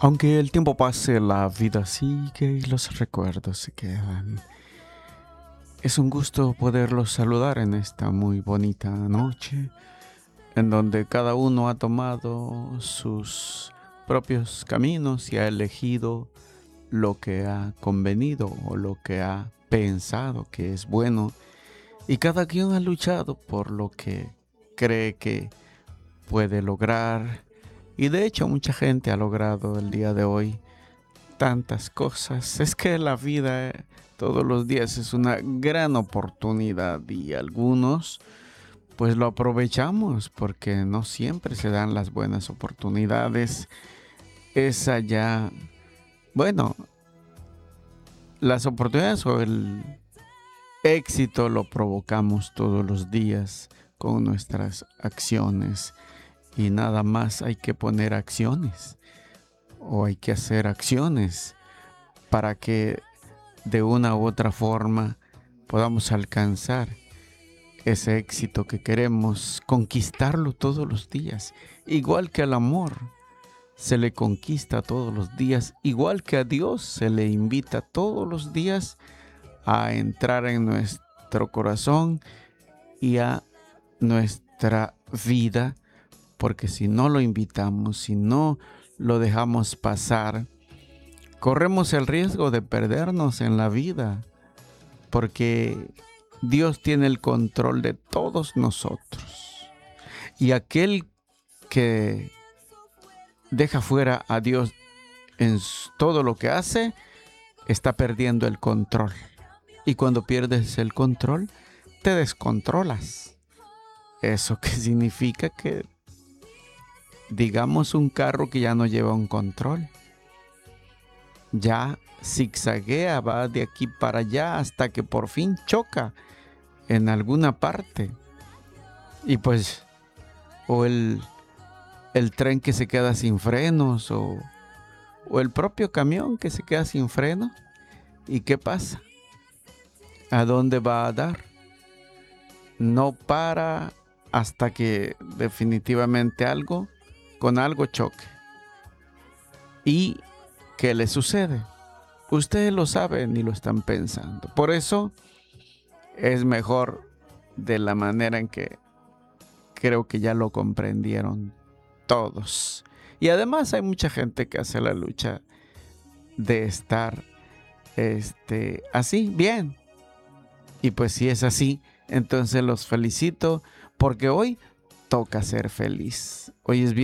Aunque el tiempo pase, la vida sigue y los recuerdos se quedan. Es un gusto poderlos saludar en esta muy bonita noche, en donde cada uno ha tomado sus propios caminos y ha elegido lo que ha convenido o lo que ha pensado que es bueno. Y cada quien ha luchado por lo que cree que puede lograr. Y de hecho mucha gente ha logrado el día de hoy tantas cosas. Es que la vida todos los días es una gran oportunidad y algunos pues lo aprovechamos porque no siempre se dan las buenas oportunidades. Esa ya, bueno, las oportunidades o el éxito lo provocamos todos los días con nuestras acciones y nada más hay que poner acciones o hay que hacer acciones para que de una u otra forma podamos alcanzar ese éxito que queremos, conquistarlo todos los días, igual que al amor se le conquista todos los días, igual que a Dios se le invita todos los días a entrar en nuestro corazón y a nuestra vida, porque si no lo invitamos, si no lo dejamos pasar, corremos el riesgo de perdernos en la vida, porque Dios tiene el control de todos nosotros. Y aquel que deja fuera a Dios en todo lo que hace, está perdiendo el control. Y cuando pierdes el control, te descontrolas. ¿Eso qué significa? Que digamos un carro que ya no lleva un control. Ya zigzaguea, va de aquí para allá hasta que por fin choca en alguna parte. Y pues, o el tren que se queda sin frenos, o el propio camión que se queda sin freno. ¿Y qué pasa? ¿A dónde va a dar? No para hasta que definitivamente con algo choque. ¿Y qué le sucede? Ustedes lo saben y lo están pensando. Por eso es mejor de la manera en que creo que ya lo comprendieron todos. Y además hay mucha gente que hace la lucha de estar así, bien. Y pues si es así, entonces los felicito porque hoy toca ser feliz. Hoy es